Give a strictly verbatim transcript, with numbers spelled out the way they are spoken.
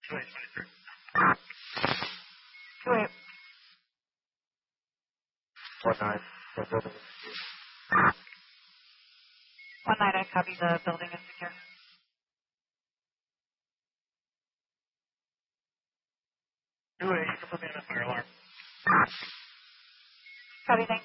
two eight twenty-three. Two eight. One nine. The building is One night I copy the building is secure. two eight. You can put me on a fire alarm. Copy, thanks.